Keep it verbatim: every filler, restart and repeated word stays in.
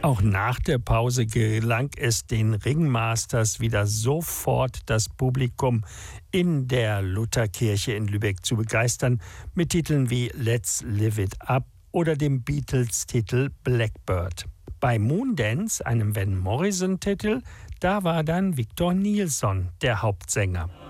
Auch nach der Pause gelang es den Ringmasters wieder sofort, das Publikum in der Lutherkirche in Lübeck zu begeistern, mit Titeln wie Let's Live It Up oder dem Beatles-Titel Blackbird. Bei Moondance, einem Van Morrison-Titel, da war dann Victor Nilsson der Hauptsänger.